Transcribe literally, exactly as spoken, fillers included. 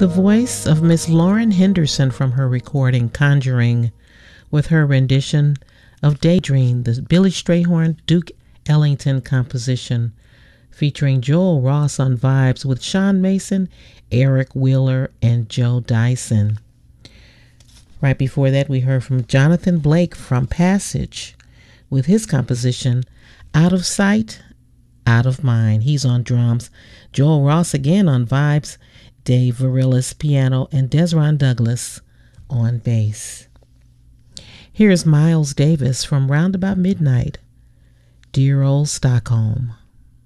The voice of Miss Lauren Henderson from her recording Conjuring, with her rendition of Daydream, the Billy Strayhorn Duke Ellington composition, featuring Joel Ross on vibes with Sean Mason, Eric Wheeler, and Joe Dyson. Right before that, we heard from Jonathan Blake from Passage with his composition Out of Sight, Out of Mind. He's on drums. Joel Ross again on vibes, Dave Varillas piano, and Desron Douglas on bass. Here's Miles Davis from Roundabout Midnight, Dear Old Stockholm.